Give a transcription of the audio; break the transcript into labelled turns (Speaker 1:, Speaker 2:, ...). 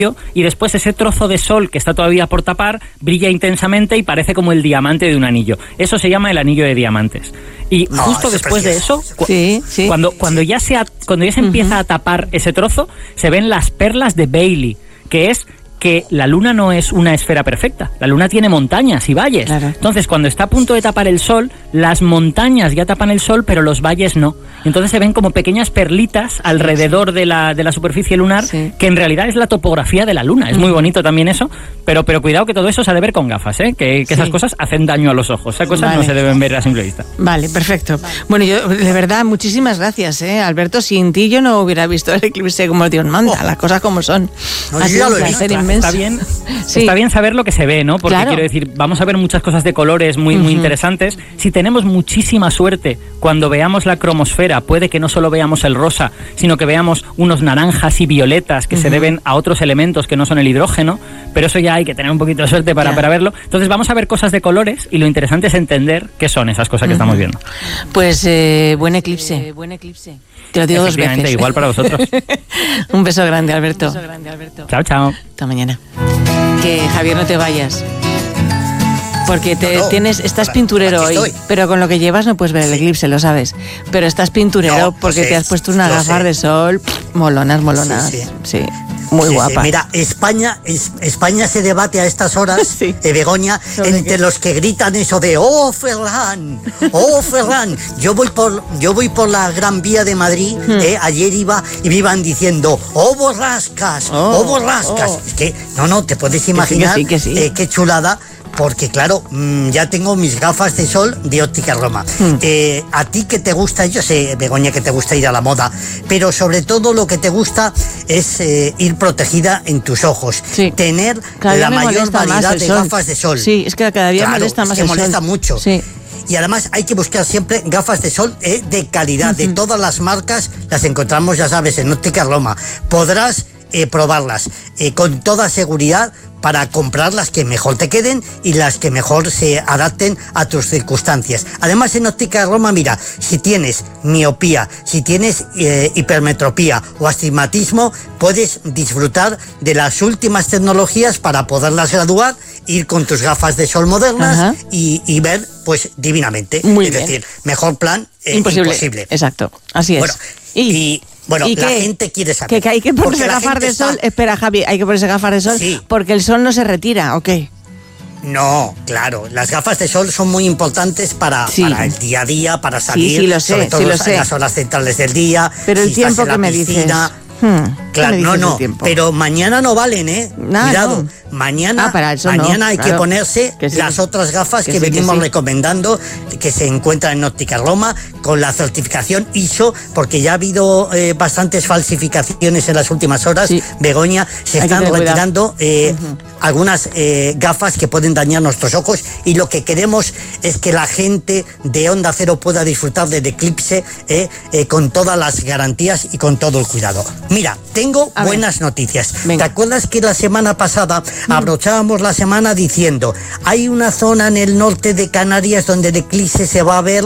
Speaker 1: y después ese trozo de sol que está todavía por tapar brilla intensamente y parece como el diamante de un anillo. Eso se llama el anillo de diamantes. Y justo después de eso, cuando ya se empieza a tapar ese trozo, se ven las perlas de Bailey, que es que la luna no es una esfera perfecta. La luna tiene montañas y valles. Claro. Entonces, cuando está a punto de tapar el sol, las montañas ya tapan el sol, pero los valles no. Entonces se ven como pequeñas perlitas alrededor de la superficie lunar, que en realidad es la topografía de la luna. Es muy bonito también eso, pero cuidado que todo eso se ha de ver con gafas, ¿eh? Que esas cosas hacen daño a los ojos. Esas cosas no se deben ver a simple vista.
Speaker 2: Vale, perfecto. Bueno, yo, de verdad, muchísimas gracias, Alberto. Sin ti yo no hubiera visto el eclipse como Dios manda, las cosas como son.
Speaker 1: Ha sido un placer inmenso. Está bien saber lo que se ve, ¿no? Porque quiero decir, vamos a ver muchas cosas de colores muy interesantes. Si tenemos muchísima suerte, cuando veamos la cromosfera, puede que no solo veamos el rosa, sino que veamos unos naranjas y violetas que se deben a otros elementos que no son el hidrógeno, pero eso ya hay que tener un poquito de suerte para verlo. Entonces vamos a ver cosas de colores y lo interesante es entender qué son esas cosas que estamos viendo.
Speaker 2: Pues buen eclipse. Te lo digo 2 veces.
Speaker 1: Igual para vosotros.
Speaker 2: Un beso grande, Alberto.
Speaker 1: Chao, chao.
Speaker 2: Hasta mañana. Que Javier, no te vayas. Porque estás pinturero hoy, pero con lo que llevas no puedes ver el eclipse, lo sabes. Pero estás pinturero porque te has puesto unas gafas de sol molonas. Sí. Muy guapa.
Speaker 3: Mira, España se debate a estas horas, Begoña, entre los que gritan eso de ¡Oh, Ferran! ¡Oh, Ferran! Yo voy por la Gran Vía de Madrid, ayer iba y me iban diciendo ¡Oh, borrascas! ¡Oh, borrascas! Es que, no, te puedes imaginar qué chulada. Porque claro, ya tengo mis gafas de sol de Óptica Roma. A ti que te gusta, yo sé, Begoña, que te gusta ir a la moda, pero sobre todo lo que te gusta es ir protegida en tus ojos. Tener la mayor variedad de gafas de sol.
Speaker 2: Sí, es que cada día molesta más el sol.
Speaker 3: Molesta mucho. Sí. Y además hay que buscar siempre gafas de sol de calidad. De todas las marcas las encontramos, ya sabes, en Óptica Roma. Podrás probarlas con toda seguridad para comprar las que mejor te queden y las que mejor se adapten a tus circunstancias. Además, en Óptica Roma, mira, si tienes miopía, si tienes hipermetropía o astigmatismo, puedes disfrutar de las últimas tecnologías para poderlas graduar, ir con tus gafas de sol modernas y ver, pues, divinamente.
Speaker 2: Muy
Speaker 3: es
Speaker 2: bien.
Speaker 3: Decir, mejor plan imposible.
Speaker 2: Exacto, así es.
Speaker 3: Bueno,
Speaker 2: ¿Y
Speaker 3: la gente quiere saber.
Speaker 2: Que hay que ponerse gafas de sol. Espera, Javi, hay que ponerse gafas de sol porque el sol no se retira, ¿o qué?
Speaker 3: No, claro, las gafas de sol son muy importantes para el día a día, para salir,
Speaker 2: lo sé,
Speaker 3: sobre todo en las horas centrales del día.
Speaker 2: Pero el tiempo que me dices.
Speaker 3: Claro, no, pero mañana no valen, Cuidado, mañana hay que ponerse las otras gafas que venimos recomendando, que se encuentran en Óptica Roma, con la certificación ISO, porque ya ha habido bastantes falsificaciones en las últimas horas. Begoña, se están retirando algunas gafas que pueden dañar nuestros ojos, y lo que queremos es que la gente de Onda Cero pueda disfrutar del eclipse con todas las garantías y con todo el cuidado. Mira, tengo buenas noticias. Venga. ¿Te acuerdas que la semana pasada abrochábamos la semana diciendo hay una zona en el norte de Canarias donde el eclipse se va a ver